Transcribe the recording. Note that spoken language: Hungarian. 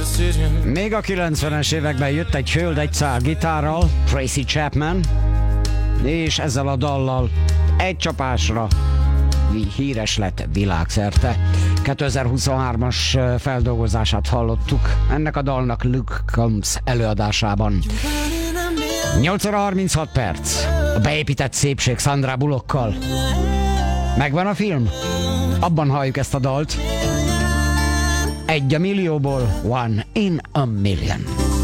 Még a 90-es években jött egy hölgy egy szál gitárral, Tracy Chapman, és ezzel a dallal egy csapásra híres lett világszerte. 2023-as feldolgozását hallottuk ennek a dalnak Luke Combs előadásában. 8 óra 36 perc. A beépített szépség Sandra Bullockkal. Megvan a film? Abban halljuk ezt a dalt. 1 a millióból, 1 in a million.